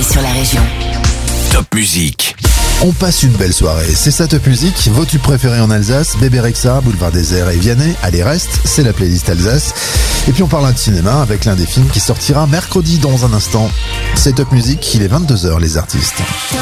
sur la région. Top Musique. On passe une belle soirée, c'est ça Top Musique, vos tubes préférés en Alsace, Bébé Rexha, Boulevard Désert et Vianney, allez reste, c'est la playlist Alsace. Et puis on parle de cinéma avec l'un des films qui sortira mercredi dans un instant. C'est Top Musique, il est 22h les artistes.